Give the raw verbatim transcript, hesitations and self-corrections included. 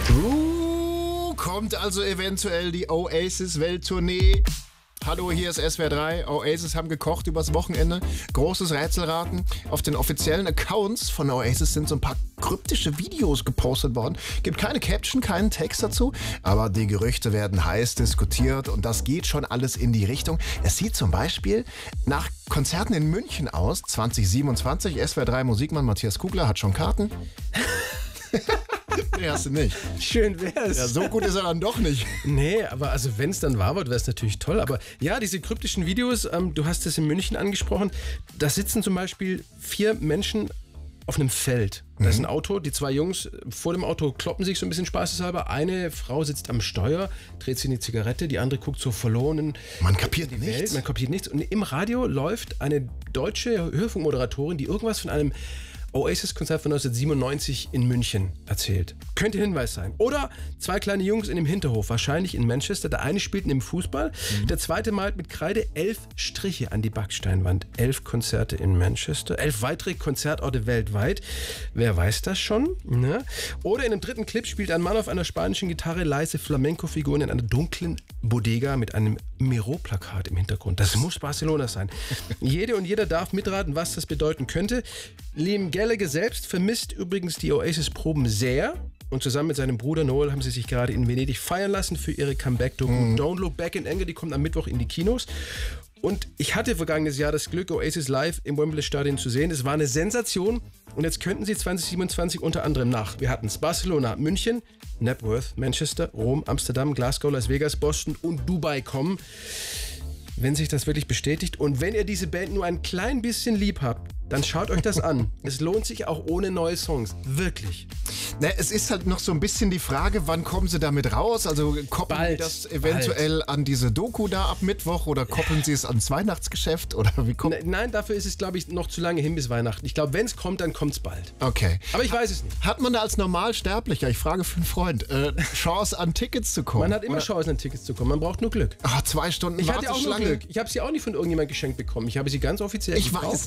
Uh, kommt also eventuell die Oasis-Welttournee. Hallo, hier ist S W R drei. Oasis haben gekocht übers Wochenende. Großes Rätselraten. Auf den offiziellen Accounts von Oasis sind so ein paar kryptische Videos gepostet worden. Gibt keine Caption, keinen Text dazu. Aber die Gerüchte werden heiß diskutiert und das geht schon alles in die Richtung. Es sieht zum Beispiel nach Konzerten in München aus. zwanzig siebenundzwanzig. S W R drei Musikmann Matthias Kugler hat schon Karten. Nee, hast du nicht. Schön wär's. Ja, so gut ist er dann doch nicht. Nee, aber also wenn es dann wahr wird, wäre es natürlich toll. Aber ja, diese kryptischen Videos, ähm, du hast es in München angesprochen, da sitzen zum Beispiel vier Menschen auf einem Feld. Da ist ein Auto, die zwei Jungs vor dem Auto kloppen sich so ein bisschen spaßeshalber. Eine Frau sitzt am Steuer, dreht sich in die Zigarette, die andere guckt so verloren. Man kapiert die nichts. Welt, man kapiert nichts. Und im Radio läuft eine deutsche Hörfunkmoderatorin, die irgendwas von einem Oasis-Konzert von neunzehnhundertsiebenundneunzig in München erzählt. Könnte Hinweis sein. Oder zwei kleine Jungs in dem Hinterhof, wahrscheinlich in Manchester. Der eine spielt neben Fußball, mhm. der zweite malt mit Kreide elf Striche an die Backsteinwand. Elf Konzerte in Manchester, elf weitere Konzertorte weltweit. Wer weiß das schon? Ne? Oder in einem dritten Clip spielt ein Mann auf einer spanischen Gitarre leise Flamenco-Figuren in einer dunklen Bodega mit einem Miro-Plakat im Hintergrund. Das muss Barcelona sein. Jede und jeder darf mitraten, was das bedeuten könnte. Liam Gallagher selbst vermisst übrigens die Oasis-Proben sehr. Und zusammen mit seinem Bruder Noel haben sie sich gerade in Venedig feiern lassen für ihre Comeback-Doku mhm. Don't Look Back in Anger. Die kommt am Mittwoch in die Kinos. Und ich hatte vergangenes Jahr das Glück, Oasis live im Wembley-Stadion zu sehen. Es war eine Sensation. Und jetzt könnten sie zwanzig siebenundzwanzig unter anderem nach. Wir hatten es Barcelona, München, Napworth, Manchester, Rom, Amsterdam, Glasgow, Las Vegas, Boston und Dubai kommen. Wenn sich das wirklich bestätigt und wenn ihr diese Band nur ein klein bisschen lieb habt, dann schaut euch das an. Es lohnt sich auch ohne neue Songs. Wirklich. Na, es ist halt noch so ein bisschen die Frage, wann kommen sie damit raus? Also koppeln Bald, sie das eventuell bald. an diese Doku da ab Mittwoch oder koppeln ja. sie es ans Weihnachtsgeschäft? Oder wie kommt? Ne, nein, dafür ist es, glaube ich, noch zu lange hin bis Weihnachten. Ich glaube, wenn es kommt, dann kommt es bald. Okay. Aber ich weiß es nicht. Hat man da als Normalsterblicher, ich frage für einen Freund, äh, Chance an Tickets zu kommen? Man hat immer oder? Chancen an Tickets zu kommen. Man braucht nur Glück. Ach, zwei Stunden Ich hatte auch nur Warteschlange. Glück. Ich habe sie auch nicht von irgendjemandem geschenkt bekommen. Ich habe sie ganz offiziell Ich gekauft. weiß.